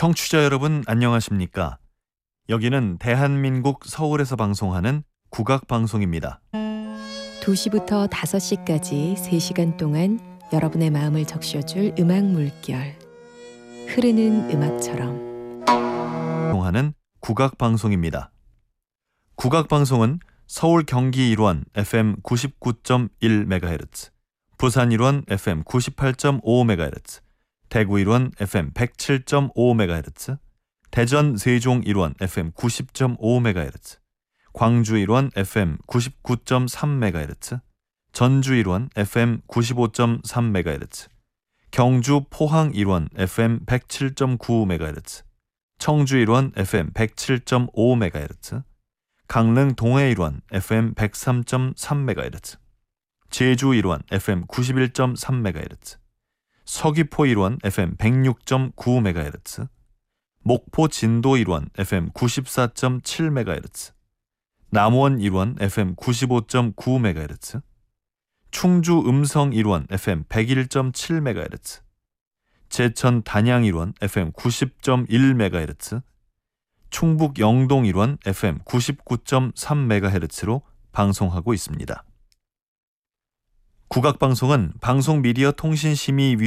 청취자 여러분 안녕하십니까? 여기는 대한민국 서울에서 방송하는 국악방송입니다. 2시부터 5시까지 3시간 동안 여러분의 마음을 적셔줄 음악 물결. 흐르는 음악처럼. 방송하는 국악방송입니다. 국악방송은 서울 경기 일원 FM 99.1MHz, 부산 일원 FM 98.5MHz, 대구 일원 FM 107.5MHz, 대전 세종 일원 FM 90.5MHz, 광주 일원 FM 99.3MHz, 전주 일원 FM 95.3MHz, 경주 포항 일원 FM 107.9MHz, 청주 일원 FM 107.5MHz, 강릉 동해 일원 FM 103.3MHz, 제주 일원 FM 91.3MHz, 서귀포 일원 FM 106.9MHz, 목포 진도 일원 FM 94.7MHz, 남원 일원 FM 95.9MHz, 충주 음성 일원 FM 101.7MHz, 제천 단양 일원 FM 90.1MHz, 충북 영동 일원 FM 99.3MHz로 방송하고 있습니다. 국악방송은 방송미디어통신심의위원회